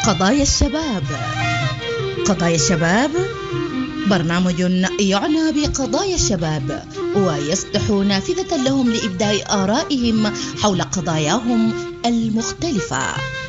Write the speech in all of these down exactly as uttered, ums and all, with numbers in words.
قضايا الشباب. قضايا الشباب برنامج يعنى بقضايا الشباب ويفتح نافذة لهم لإبداء آرائهم حول قضاياهم المختلفة.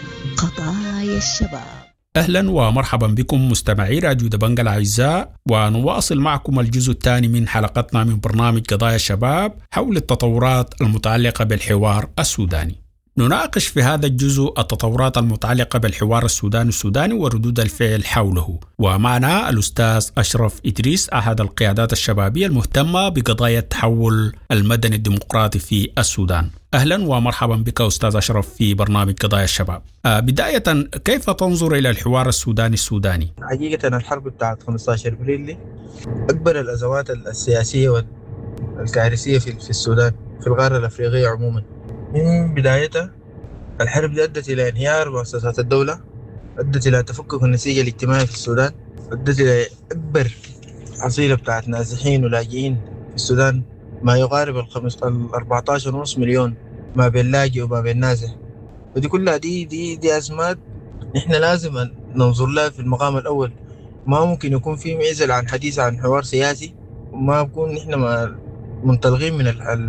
قضايا الشباب. أهلا ومرحبا بكم مستمعي راديو دبنجة الأعزاء، ونواصل معكم الجزء الثاني من حلقتنا من برنامج قضايا الشباب حول التطورات المتعلقة بالحوار السوداني. نناقش في هذا الجزء التطورات المتعلقة بالحوار السوداني السوداني وردود الفعل حوله، ومعنا الأستاذ أشرف إدريس أحد القيادات الشبابية المهتمة بقضايا التحول المدني الديمقراطي في السودان. أهلا ومرحبا بك أستاذ أشرف في برنامج قضايا الشباب. آه بداية، كيف تنظر إلى الحوار السوداني السوداني؟ حقيقة الحرب بتاعت خمسة عشر أبريل أكبر الأزمات السياسية والكارثية في السودان في القارة الأفريقية عموما. من بدايتها الحرب دي أدت إلى انهيار مؤسسات الدولة، أدت إلى تفكك النسيج الاجتماعي في السودان، أدت إلى أكبر حصيلة بتاعت نازحين ولاجئين في السودان ما يقارب الخمس الأربعة عشر ونص مليون ما بين لاجئ وما بين نازح. ودي كلها دي دي دي أزمات نحن لازم ننظر لها في المقام الأول. ما ممكن يكون في معزل عن حديث عن حوار سياسي وما نكون نحن منطلقين من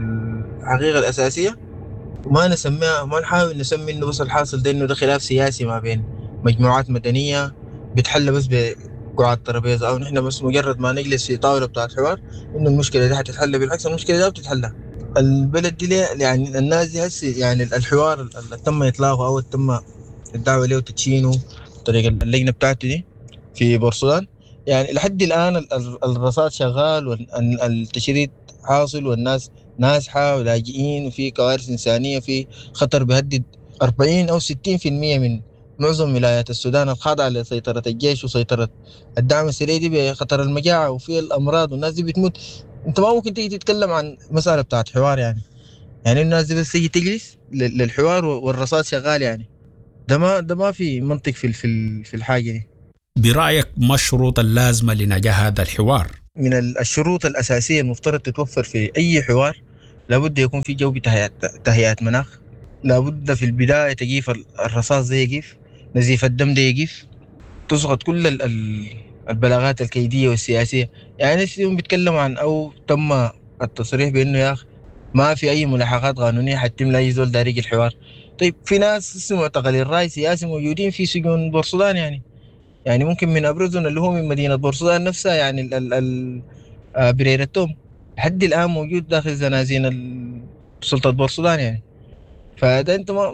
الحقيقة الأساسية، وما نسميها ما نحاول نسمي إنه بس الحاصل ده إنه ده خلاف سياسي ما بين مجموعات مدنية بتحل بس بقعاد ترابيزة، أو نحن بس مجرد ما نجلس في طاولة بتاعت حوار إنه المشكلة دي حتتحل. بالعكس، المشكلة دي بتتحل. البلد دي ليه يعني الناس دي هسه يعني الحوار اللي تم إطلاقه أو تم الدعوة له وتدشينه طريق اللجنة بتاعته دي في بورسودان، يعني لحد الآن الرصاد شغال والتشريد حاصل والناس نازحة ولاجئين وفي كوارث إنسانية، في خطر بيهدد أربعين أو ستين في المية من معظم ولايات السودان الخاضعة لسيطرة الجيش وسيطرة الدعم السريع دي بخطر المجاعة وفي الأمراض والناس دي بتموت. أنت ما ممكن تيجي تتكلم عن مسألة بتاعت حوار، يعني يعني الناس دي بس تيجي تجلس للحوار والرصاد شغال، يعني ده ما ده ما في منطق في في في الحاجة دي. برأيك ما الشروط اللازمة لنجاح هذا الحوار؟ من الشروط الأساسية المفترض تتوفر في أي حوار لابد يكون في جو تهيئة مناخ، لابد في البداية تجيف الرصاص ده يجيف، نزيف الدم ده يجيف، تسقط كل البلاغات الكيدية والسياسية. يعني اليوم بيتكلموا عن أو تم التصريح بأنه يا أخي ما في أي ملاحقات قانونية حتم لأي زول داريج الحوار. طيب في ناس اسمه معتقلين رأي سياسي موجودين في سجون بورسودان، يعني يعني ممكن من أبرزهم اللي هو من مدينة بورسودان نفسها، يعني ال ال برير التوم لحد الآن موجود داخل زنازين سلطة بورسودان، يعني فده أنت ما